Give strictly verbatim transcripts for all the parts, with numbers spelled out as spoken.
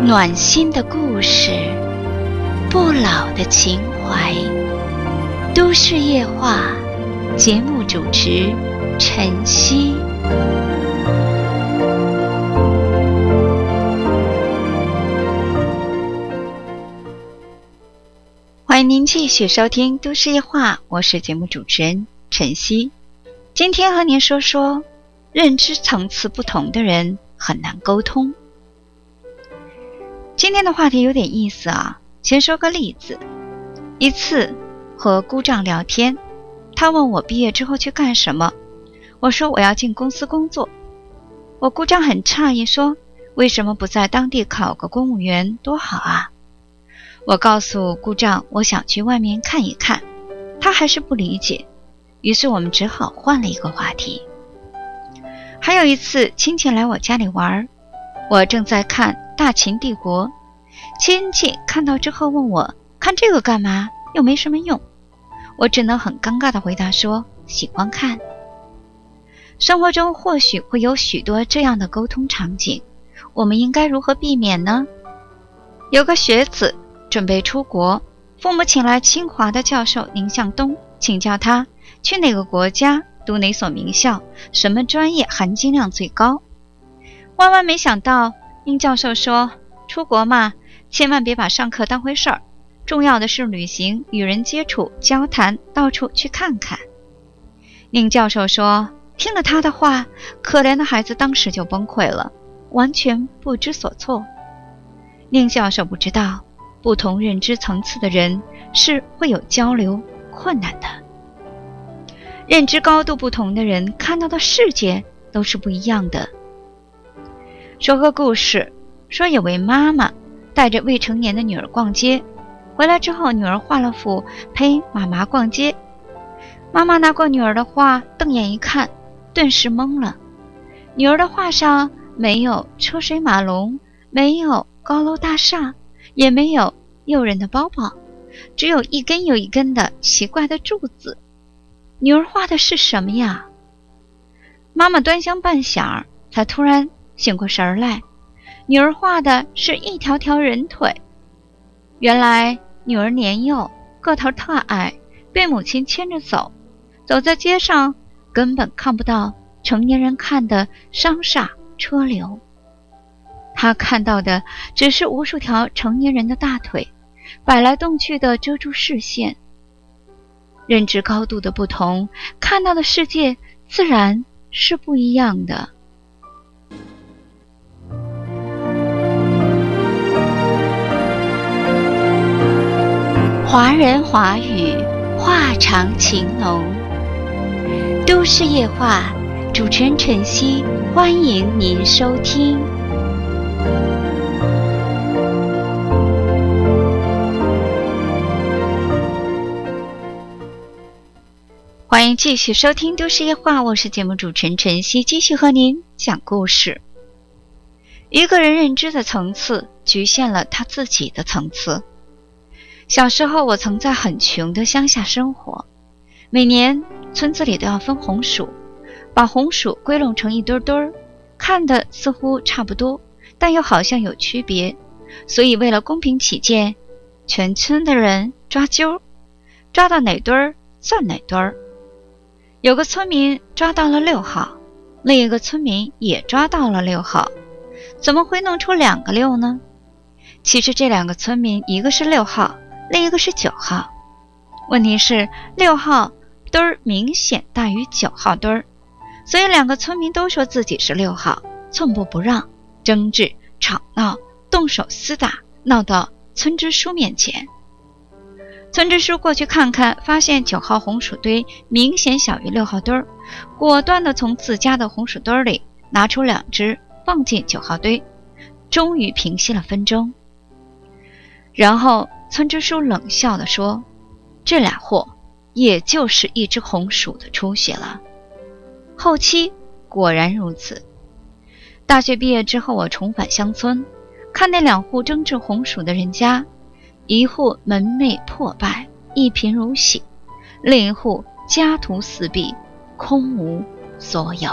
暖心的故事，不老的情怀。都市夜话节目主持晨曦。欢迎您继续收听都市夜话，我是节目主持人晨曦。今天和您说说，认知层次不同的人很难沟通。今天的话题有点意思啊，先说个例子。一次和姑丈聊天，他问我毕业之后去干什么，我说我要进公司工作。我姑丈很诧异说，为什么不在当地考个公务员多好啊？我告诉姑丈我想去外面看一看，他还是不理解，于是我们只好换了一个话题。还有一次亲戚来我家里玩，我正在看大秦帝国，亲戚看到之后问我，看这个干嘛？又没什么用。我只能很尴尬地回答说，喜欢看。生活中或许会有许多这样的沟通场景，我们应该如何避免呢？有个学子准备出国，父母请来清华的教授宁向东，请教他去哪个国家读哪所名校，什么专业含金量最高。万万没想到，宁教授说，出国嘛，千万别把上课当回事儿，重要的是旅行，与人接触，交谈，到处去看看。宁教授说，听了他的话，可怜的孩子当时就崩溃了，完全不知所措。宁教授不知道，不同认知层次的人是会有交流困难的。认知高度不同的人看到的世界都是不一样的。说个故事，说有位妈妈带着未成年的女儿逛街，回来之后女儿画了幅陪妈妈逛街。妈妈拿过女儿的画，瞪眼一看，顿时懵了。女儿的画上没有车水马龙，没有高楼大厦，也没有诱人的包包，只有一根又一根的奇怪的柱子。女儿画的是什么呀？妈妈端详半晌，才突然醒过神来，女儿画的是一条条人腿。原来女儿年幼，个头特矮，被母亲牵着走，走在街上根本看不到成年人看的商厦车流。她看到的只是无数条成年人的大腿，摆来动去的遮住视线。认知高度的不同，看到的世界自然是不一样的。华人华语，话长情浓。都市夜话，主持人晨曦，欢迎您收听。欢迎继续收听都市夜话，我是节目主持人晨曦，继续和您讲故事。一个人认知的层次局限了他自己的层次。小时候我曾在很穷的乡下生活，每年村子里都要分红薯，把红薯归拢成一堆堆儿，看得似乎差不多，但又好像有区别，所以为了公平起见，全村的人抓阄，抓到哪堆儿算哪堆儿。有个村民抓到了六号，另一个村民也抓到了六号，怎么会弄出两个六呢？其实这两个村民，一个是六号，另一个是九号。问题是六号堆儿明显大于九号堆儿，所以两个村民都说自己是六号，寸步不让，争执、吵闹、动手厮打，闹到村支书面前。村支书过去看看，发现九号红薯堆明显小于六号堆儿，果断地从自家的红薯堆里拿出两只放进九号堆，终于平息了纷争。然后村支书冷笑地说，这俩货也就是一只红薯的出息了。后期果然如此。大学毕业之后，我重返乡村，看那两户争执红薯的人家，一户门楣破败，一贫如洗，另一户家徒四壁，空无所有。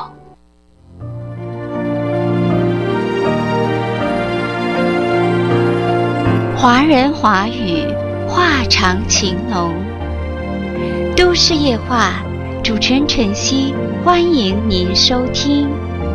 华人华语，话长情浓。都市夜话，主持人晨曦，欢迎您收听。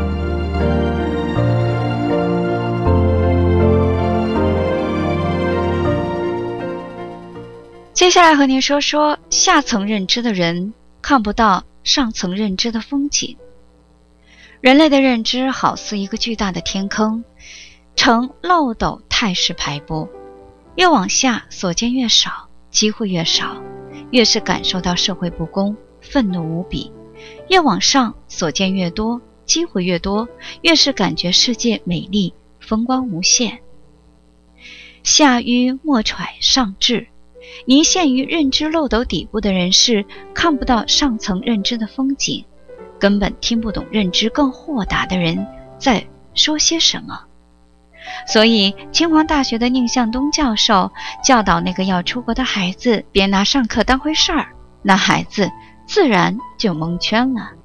接下来和您说说下层认知的人看不到上层认知的风景。人类的认知好似一个巨大的天坑，呈漏斗态势排布，越往下所见越少，机会越少，越是感受到社会不公，愤怒无比；越往上所见越多，机会越多，越是感觉世界美丽，风光无限。下愚莫揣上智，泥陷于认知漏斗底部的人士看不到上层认知的风景，根本听不懂认知更豁达的人在说些什么。所以清华大学的宁向东教授教导那个要出国的孩子别拿上课当回事儿，那孩子自然就蒙圈了。